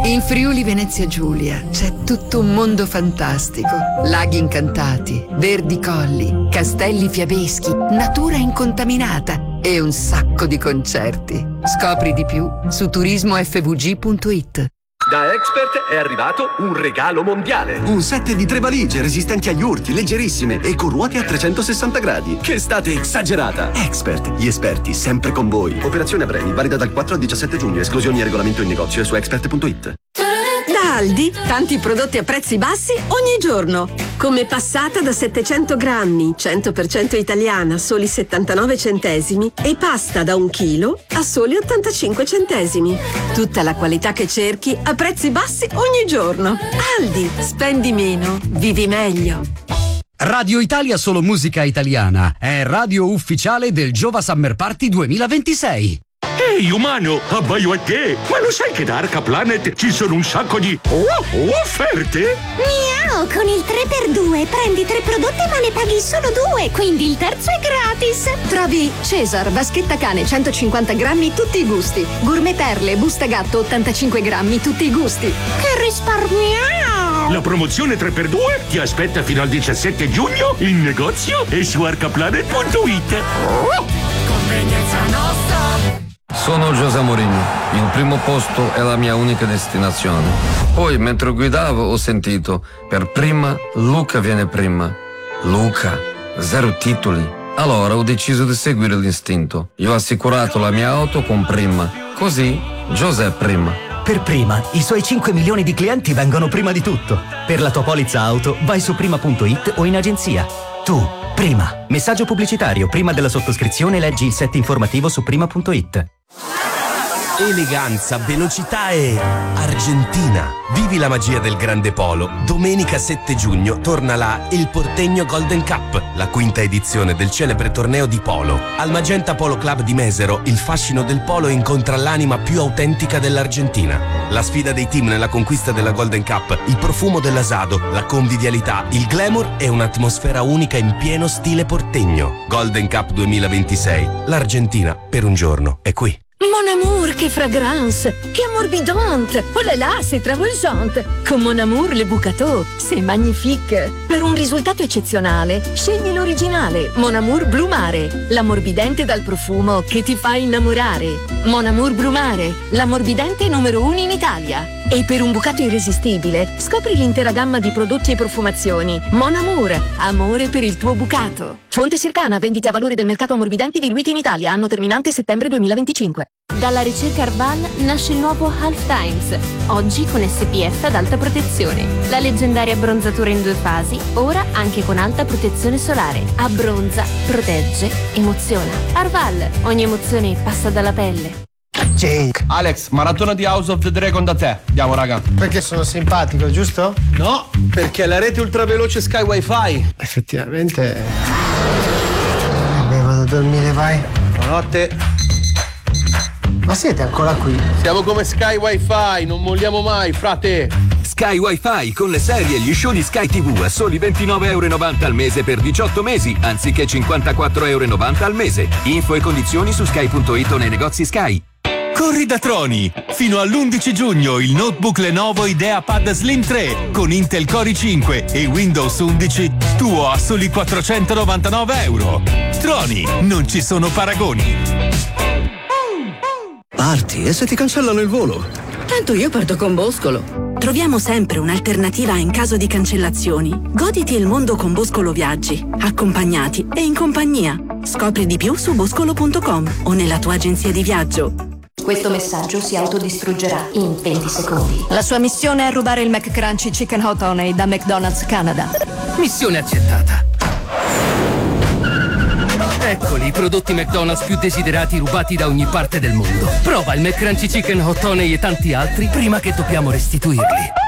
In Friuli Venezia Giulia c'è tutto un mondo fantastico. Laghi incantati, verdi colli, castelli fiabeschi, natura incontaminata e un sacco di concerti. Scopri di più su turismofvg.it. Da Expert è arrivato un regalo mondiale. Un set di 3 valigie resistenti agli urti, leggerissime e con ruote a 360 gradi. Che estate esagerata! Expert, gli esperti sempre con voi. Operazione a premi, valida dal 4 al 17 giugno. Esclusioni e regolamento in negozio e su expert.it. Da Aldi, tanti prodotti a prezzi bassi ogni giorno. Come passata da 700 grammi, 100% italiana, soli 79 centesimi. E pasta da 1 chilo a soli 85 centesimi. Tutta la qualità che cerchi a prezzi bassi ogni giorno. Aldi, spendi meno, vivi meglio. Radio Italia Solo Musica Italiana è radio ufficiale del Giova Summer Party 2026. Ehi umano, abbaio a te! Ma lo sai che da Arca Planet ci sono un sacco di offerte? Miau, con il 3x2 prendi 3 prodotti ma ne paghi solo 2, quindi il terzo è gratis. Trovi Cesar, vaschetta cane 150 grammi tutti i gusti, Gourmet Perle, busta gatto 85 grammi tutti i gusti. Che risparmiamo! La promozione 3x2 ti aspetta fino al 17 giugno in negozio e su arcaplanet.it. Convenienza nostra! Sono José Mourinho, il primo posto è la mia unica destinazione. Poi mentre guidavo ho sentito, per prima Luca viene prima. Luca, 0 titoli. Allora ho deciso di seguire l'istinto. Io ho assicurato la mia auto con Prima. Così José prima. Per Prima, i suoi 5 milioni di clienti vengono prima di tutto. Per la tua polizza auto vai su prima.it o in agenzia. Tu, Prima. Messaggio pubblicitario. Prima della sottoscrizione leggi il set informativo su prima.it. Eleganza, velocità e Argentina. Vivi la magia del grande polo. Domenica 7 giugno torna la El Porteño Golden Cup, la 5ª edizione del celebre torneo di polo. Al Magenta Polo Club di Mesero il fascino del polo incontra l'anima più autentica dell'Argentina. La sfida dei team nella conquista della Golden Cup, il profumo dell'asado, la convivialità, il glamour e un'atmosfera unica in pieno stile portegno. Golden Cup 2026. L'Argentina per un giorno è qui. Mon amour, che fragrance, che ammorbidante, oh là là, c'est travolgente. Con Mon amour le Bucato, c'est magnifique. Per un risultato eccezionale, scegli l'originale Mon amour Blu Mare, l'ammorbidente dal profumo che ti fa innamorare. Mon amour Blu Mare, l'ammorbidente numero 1 in Italia. E per un bucato irresistibile, scopri l'intera gamma di prodotti e profumazioni. Mon amour, amore per il tuo bucato. Fonte Circana, vendite a valore del mercato ammorbidenti diluiti in Italia, anno terminante settembre 2025. Dalla ricerca Arval nasce il nuovo Half Times, oggi con SPF ad alta protezione. La leggendaria abbronzatura in 2 fasi, ora anche con alta protezione solare. Abbronza, protegge, emoziona. Arval, ogni emozione passa dalla pelle. Jake. Alex, maratona di House of the Dragon da te. Andiamo, raga. Perché sono simpatico, giusto? No, perché la rete ultraveloce Sky Wi-Fi. Effettivamente. Vado a dormire, vai. Buonanotte. Ma siete ancora qui? Siamo come Sky Wi-Fi, non molliamo mai, frate. Sky Wi-Fi con le serie e gli show di Sky TV a soli €29,90 al mese per 18 mesi, anziché €54,90 al mese. Info e condizioni su sky.it o nei negozi Sky. Corri da Troni! Fino all'11 giugno il notebook Lenovo IdeaPad Slim 3 con Intel Core i5 e Windows 11 tuo a soli €499. Troni, non ci sono paragoni. Parti, e se ti cancellano il volo? Tanto io parto con Boscolo. Troviamo sempre un'alternativa in caso di cancellazioni. Goditi il mondo con Boscolo Viaggi, accompagnati e in compagnia. Scopri di più su boscolo.com o nella tua agenzia di viaggio. Questo messaggio si autodistruggerà in 20 secondi. La sua missione è rubare il McCrunchy Chicken Hot Honey da McDonald's Canada. Missione accettata. Eccoli i prodotti McDonald's più desiderati rubati da ogni parte del mondo. Prova il McCrunchy Chicken Hot Honey e tanti altri prima che dobbiamo restituirli.